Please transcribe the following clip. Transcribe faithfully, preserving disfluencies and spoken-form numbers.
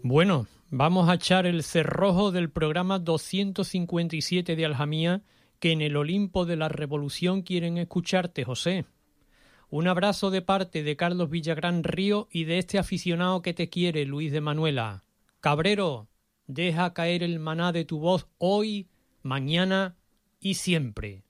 Bueno, vamos a echar el cerrojo del programa doscientos cincuenta y siete de Aljamía, que en el Olimpo de la Revolución quieren escucharte, José. Un abrazo de parte de Carlos Villagrán Río y de este aficionado que te quiere, Luis de Manuela. Cabrero, deja caer el maná de tu voz hoy, mañana y siempre.